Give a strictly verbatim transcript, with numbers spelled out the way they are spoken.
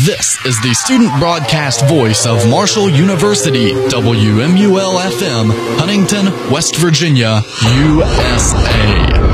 This is the student broadcast voice of Marshall University, W M U L F M, Huntington, West Virginia, U S A.